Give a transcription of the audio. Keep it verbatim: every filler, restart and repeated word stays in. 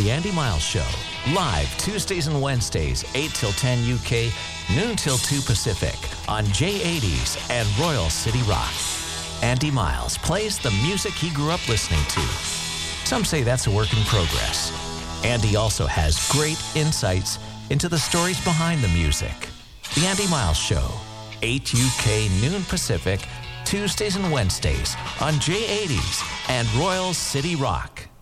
The Andy Miles Show, live Tuesdays and Wednesdays, eight till ten U K, noon till two Pacific, on J eighties and Royal City Rock. Andy Miles plays the music he grew up listening to. Some say that's a work in progress. Andy also has great insights into the stories behind the music. The Andy Miles Show, eight U K, noon Pacific, Tuesdays and Wednesdays on J eighties and Royal City Rock.